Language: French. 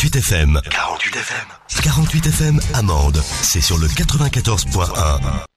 48 FM. 48 FM. 48 FM Amande. C'est sur le 94.1.